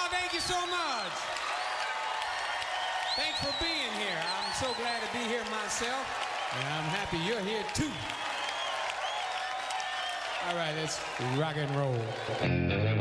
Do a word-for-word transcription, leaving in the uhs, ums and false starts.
thank you so much. Thanks for being here. I'm so glad to be here myself, and I'm happy you're here too. All right, let's rock and roll.